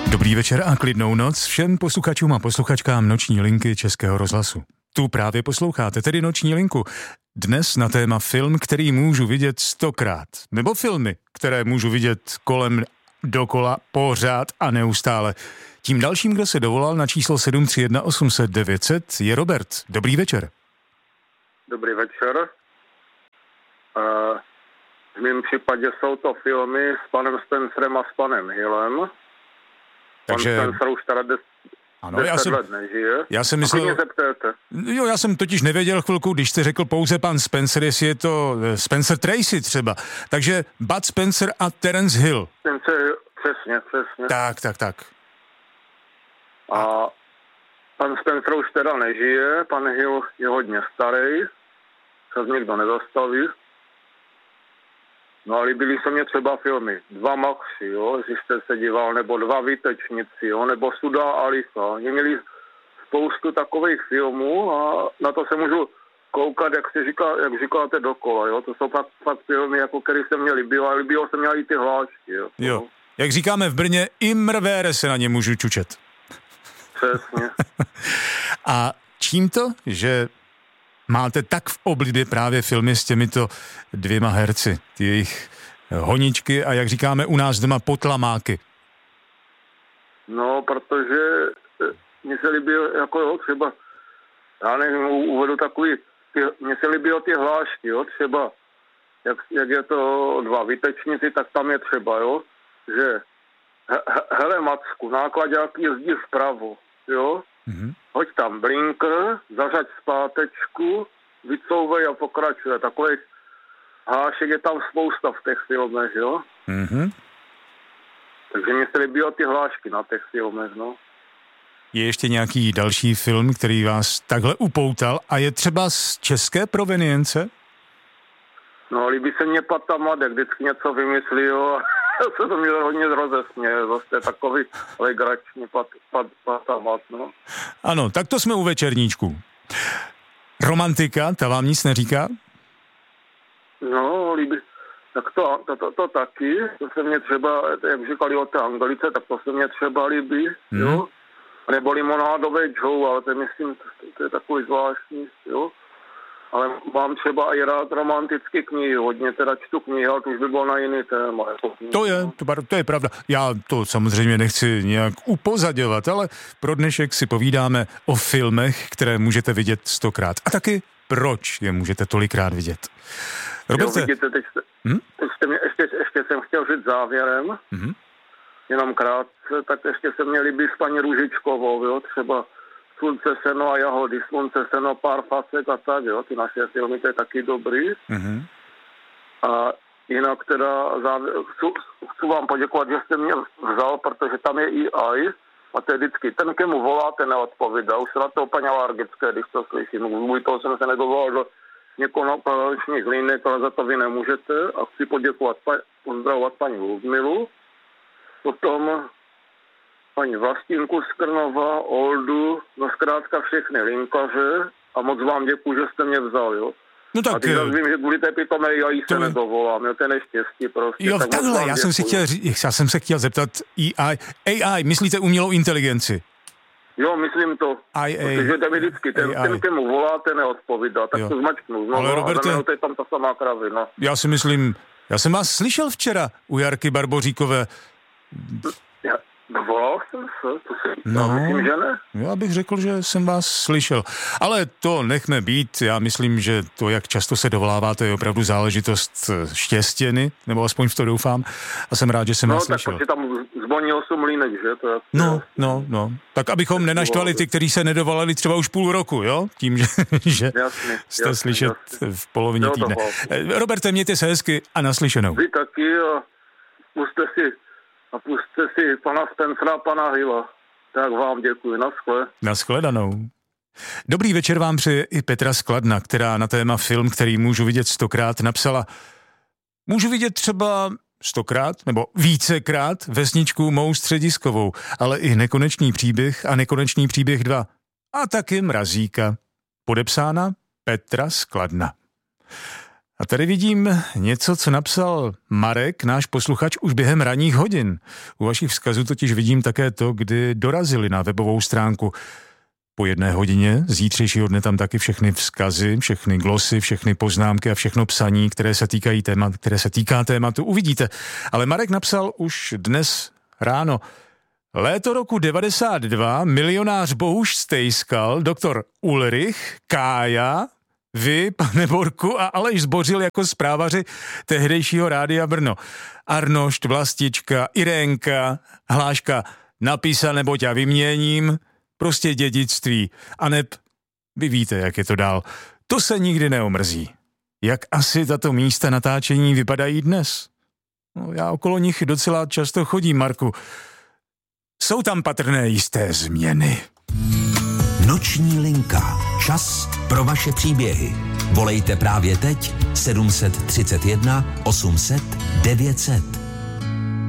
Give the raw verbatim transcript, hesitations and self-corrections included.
Dobrý večer a klidnou noc všem posluchačům a posluchačkám Noční linky Českého rozhlasu. Tu právě posloucháte, tedy Noční linku. Dnes na téma film, který můžu vidět stokrát. Nebo filmy, které můžu vidět kolem dokola pořád a neustále. Tím dalším, kdo se dovolal na číslo sedm tři jedna osm set devět set, je Robert. Dobrý večer. Dobrý večer. Uh, v mém případě jsou to filmy s panem Spencerem a s panem Hillem. Takže... Pan Spencer už teda des, ano, deset já jsem, let nežije. Já jsem myslel... Jo, já jsem totiž nevěděl chvilku, když jste řekl pouze pan Spencer, jestli je to Spencer Tracy třeba. Takže Bud Spencer a Terence Hill. Spencer, přesně, přesně. Tak, tak, tak. A pan Spencer už teda nežije, pan Hill je hodně starý, se nikdo nezastaví. No a líbily se mě třeba filmy Dva Maxi, jo, jestli jste se díval, nebo Dva výtečníci, jo, nebo Sudá Alisa. Oni měli spoustu takových filmů a na to se můžu koukat, jak, se říká, jak říkáte, dokola, jo. To jsou fakt, fakt filmy, jako který se mě líbilo, a líbilo se mě i ty hlášky, jo. Jo, jak říkáme v Brně, i mrvére se na ně můžu čučet. Přesně. A čím to, že máte tak v oblibě právě filmy s těmito dvěma herci, ty jejich honičky a jak říkáme u nás doma potlamáky? No, protože mně se líbilo, jako jo, třeba, já nevím, uvedu takový, ty, mně se líbilo ty hlášky, jo, třeba, jak, jak je to Dva výtečníci, tak tam je třeba, jo, že he, hele Macku, nákladák jezdí vpravo, jo, mm-hmm. Hoď tam blinker, zařaď zpátečku, vycouvej a pokračuje. Takových hášek je tam spousta v těch filmech, jo? Mm-hmm. Takže mě se líbilo ty hlášky na těch filmech, no. Je ještě nějaký další film, který vás takhle upoutal a je třeba z české provenience? No, líbí se mě Pata Made, vždycky něco vymyslí, jo, a se to mě hodně rozesměje, zase takový legrační pat, pat, Pata Made, no. Ano, tak to jsme u večerníčku. Romantika, ta vám nic neříká? No, líbí, tak to, to, to, to taky, to se mě třeba, jak říkali o té Anglice, tak to se mě třeba líbí, hmm. jo. Nebo Limonádové Joe, ale to myslím, to, to je takový zvláštní, jo. Ale mám třeba i rád romantické knihy, hodně teda čtu knihy, ale to už by bylo na jiný téma. Jako to je, to, to je pravda. Já to samozřejmě nechci nějak upozaďovat, ale pro dnešek si povídáme o filmech, které můžete vidět stokrát. A taky proč je můžete tolikrát vidět. Roberte... Jo, vidíte, teď, jste, hm? teď jste mě, ještě, ještě jsem chtěl říct závěrem, hm? jenom krátce, tak ještě se mě líbí s paní Růžičkovou, jo, třeba Slunce, seno a jahody, Slunce, seno, pár facek a tak, jo, ty naše filmy, to je taky dobrý. Mm-hmm. A jinak teda závěr, chci, chci vám poděkovat, že jste mě vzal, protože tam je í aj a to je vždycky, ten, kemu voláte, neodpovídá. Už se na to úplně alergické, když to slyším. Kvůli toho jsem se nedovolal do několikačních linek, ale za to vy nemůžete. A chci poděkovat, pozdravovat paní Ludmilu. Potom paní Vlastinku Skrnova, Oldu, no zkrátka všechny linkaře a moc vám děkuji, že jste mě vzal, jo. No tak... A teď vím, že kvůli té pitomé já jí se to... nedovolám, jo, to je neštěstí prostě. Jo, tak takhle, já jsem, si chtěl, já jsem se chtěl zeptat í aj, á í, myslíte umělou inteligenci? Jo, myslím to, I A, protože to je vždycky, ten, ten kemu voláte, neodpovídá, tak jo. To zmačknu znovu, ale Roberte, a to je tam ta samá kravina. Já si myslím, já jsem vás slyšel včera u Jarky Barboříkové. Já... Volal jsem se, to si no, myslím, že ne. Já bych řekl, že jsem vás slyšel. Ale to nechme být. Já myslím, že to, jak často se dovoláváte, je opravdu záležitost štěstěny, nebo aspoň v to doufám. A jsem rád, že jsem no, vás slyšel. No, tak tam zvoní osm línek, že? To je, no, no, no. Tak abychom nenaštvali ty, kteří se nedovolali třeba už půl roku, jo? Tím, že, že jasný, jste jasný, slyšet jasný. v polovině jo, týdne. Roberte, mějte se hezky a naslyšenou. Vy taky a puste si A pusťte si pana Spencera a pana Hilla. Tak vám děkuji. Naschle. Naschledanou. Dobrý večer vám přeje i Petra Skladna, která na téma film, který můžu vidět stokrát, napsala: můžu vidět třeba stokrát nebo vícekrát Vesničku mou střediskovou, ale i Nekonečný příběh a Nekonečný příběh dva. A taky Mrazíka. Podepsána Petra Skladna. A tady vidím něco, co napsal Marek, náš posluchač, už během ranních hodin. U vašich vzkazů totiž vidím také to, kdy dorazili na webovou stránku. Po jedné hodině zítřejšího dne tam taky všechny vzkazy, všechny glosy, všechny poznámky a všechno psaní, které se týkají témat, které se týká tématu, uvidíte. Ale Marek napsal už dnes ráno. Léto roku devadesát dva, milionář Bohuš Stejskal, doktor Ulrich, Kája, vy, pane Borku, a Aleš Zbořil jako zprávaři tehdejšího Rádia Brno. Arnošt, Vlastička, Irénka, hláška napísa nebo tě vyměním, prostě dědictví. A neb, vy víte, jak je to dál. To se nikdy neomrzí. Jak asi tato místa natáčení vypadají dnes? No, já okolo nich docela často chodím, Marku. Jsou tam patrné jisté změny. Noční linka. Čas pro vaše příběhy. Volejte právě teď sedm set třicet jedna osm set devět set.